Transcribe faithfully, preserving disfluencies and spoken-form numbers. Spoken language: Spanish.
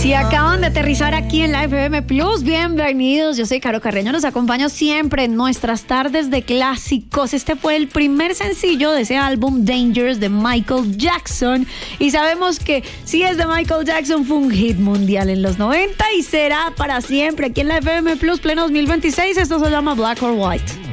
Si acaban de aterrizar aquí en la F M Plus, bienvenidos. Yo soy Caro Carreño, nos acompaño siempre en nuestras tardes de clásicos. Este fue el primer sencillo de ese álbum Dangerous de Michael Jackson. Y sabemos que si es de Michael Jackson, fue un hit mundial en los noventa y será para siempre aquí en la F M Plus, pleno dos mil veintiséis. Esto se llama Black or White.